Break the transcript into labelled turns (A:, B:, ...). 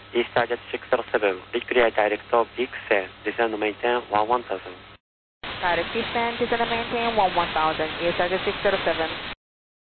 A: East target 607, Victoria direct of Ixen, descend and maintain 11,000.
B: Direct descent, descend and maintain 11,000, East target 607.